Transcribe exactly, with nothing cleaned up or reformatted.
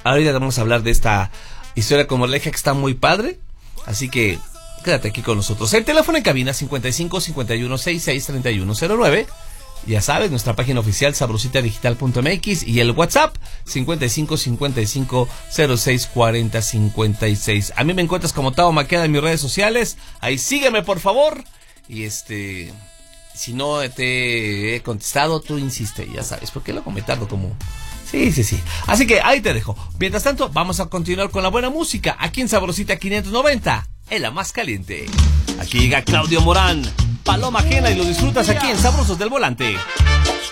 ahorita vamos a hablar de esta historia con moraleja que está muy padre. Así que quédate aquí con nosotros. El teléfono en cabina cincuenta y cinco cincuenta y uno sesenta y seis treinta y uno cero nueve. Ya sabes, nuestra página oficial sabrosita digital punto m x y el WhatsApp cincuenta y cinco cincuenta y cinco cero seis cuarenta cincuenta y seis. A mí me encuentras como Tao Maqueda en mis redes sociales. Ahí sígueme, por favor. Y este, si no te he contestado, tú insiste, ya sabes, porque luego me tardo como... Sí, sí, sí. Así que ahí te dejo. Mientras tanto, vamos a continuar con la buena música aquí en Sabrosita quinientos noventa, en la más caliente. Aquí llega Claudio Morán, Paloma Ajena, y lo disfrutas aquí en Sabrosos del Volante.